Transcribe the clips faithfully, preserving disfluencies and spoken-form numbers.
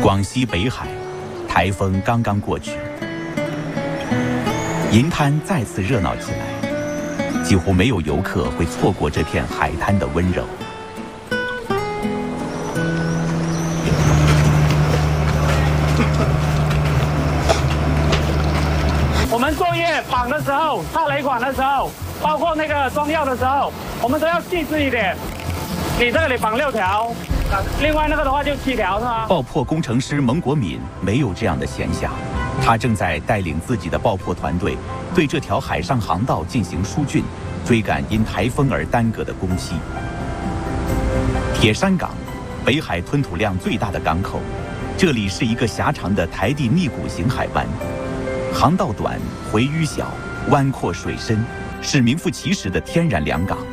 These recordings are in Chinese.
广西北海，台风刚刚过去，银滩再次热闹起来，几乎没有游客会错过这片海滩的温柔。 我们作业绑的时候、套雷管的时候，包括那个装药的时候，我们都要细致一点。你这个里绑六条，另外那个的话就七条，是吗？ 爆破工程师蒙国敏没有这样的闲暇，他正在带领自己的爆破团队，对这条海上航道进行疏浚，追赶因台风而耽搁的工期。铁山港，北海吞吐量最大的港口，这里是一个狭长的台地逆谷型海湾。航道短，回淤小，湾阔水深，是名副其实的天然良港。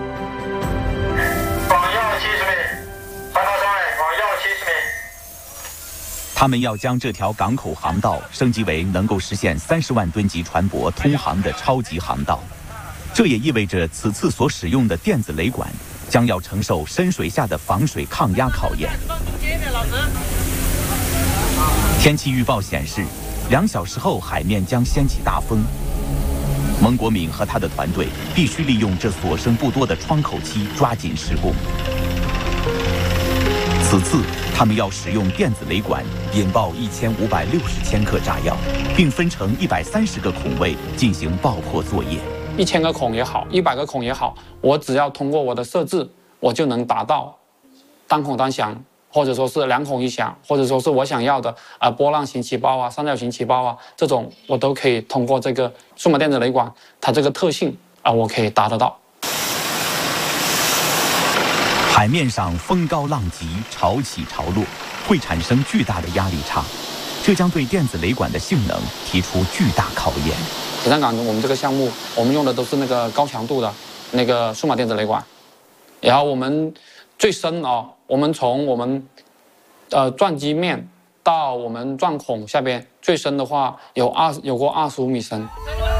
广药七十米，航道单位广药七十米。 他们要将这条港口航道升级为能够实现三十万吨级船舶通航的超级航道，这也意味着此次所使用的电子雷管将要承受深水下的防水抗压考验。天气预报显示，两小时后海面将掀起大风。蒙国敏和他的团队必须利用这所剩不多的窗口期抓紧施工。此次他们要使用电子雷管引爆一千五百六十千克炸药，并分成一百三十个孔位进行爆破作业。 一千个孔也好，一百个孔也好，我只要通过我的设置，我就能达到单孔单响，或者说是两孔一响，或者说是我想要的啊、呃、波浪型起爆啊、三角形起爆啊，这种我都可以通过这个数码电子雷管它这个特性啊、呃，我可以达得到。 海面上风高浪急，潮起潮落，会产生巨大的压力差，这将对电子雷管的性能提出巨大考验。 铁山港我们这个项目，我们用的都是那个高强度的那个数码电子雷管，然后我们最深哦，我们从我们呃钻机面到我们钻孔下边最深的话有二有过二十五米深。